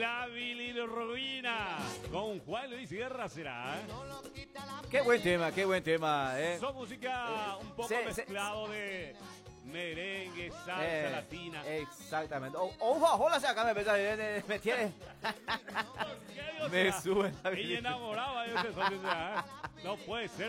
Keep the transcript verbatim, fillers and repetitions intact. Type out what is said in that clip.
La bilirrubina con Juan Luis Guerra será. ¿eh? Qué buen tema, qué buen tema. ¿eh? Son música un poco se, mezclado se, de merengue, salsa eh, latina. Exactamente. O, ojo, hola, se acá me, me, me tiene. me sube la ella enamoraba de ese son, no puede ser.